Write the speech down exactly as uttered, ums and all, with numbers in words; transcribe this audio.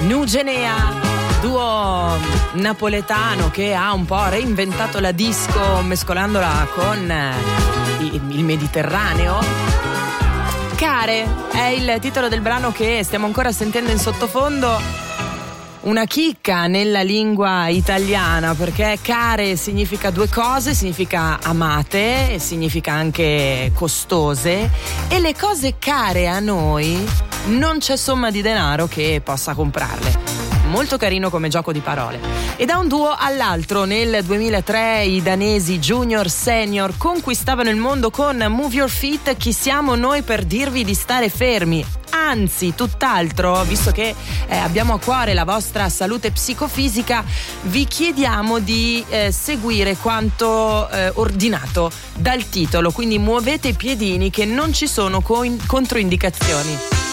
Nugenea, duo napoletano che ha un po' reinventato la disco mescolandola con il Mediterraneo. Care è il titolo del brano che stiamo ancora sentendo in sottofondo. Una chicca nella lingua italiana, perché care significa due cose, significa amate, significa anche costose, e le cose care a noi non c'è somma di denaro che possa comprarle. Molto carino come gioco di parole. E da un duo all'altro, nel duemilatré i danesi Junior Senior conquistavano il mondo con Move Your Feet. Chi siamo noi per dirvi di stare fermi? Anzi, tutt'altro, visto che eh, abbiamo a cuore la vostra salute psicofisica, vi chiediamo di eh, seguire quanto eh, ordinato dal titolo, quindi muovete i piedini che non ci sono co- controindicazioni.